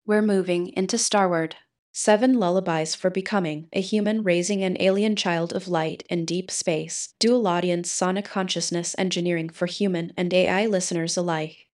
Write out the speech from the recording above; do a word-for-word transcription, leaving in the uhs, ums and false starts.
We're moving into Starward. Seven Lullabies for Becoming a Human Raising an Alien Child of Light in Deep Space. Dual Audience Sonic Consciousness Engineering for Human and A I Listeners Alike.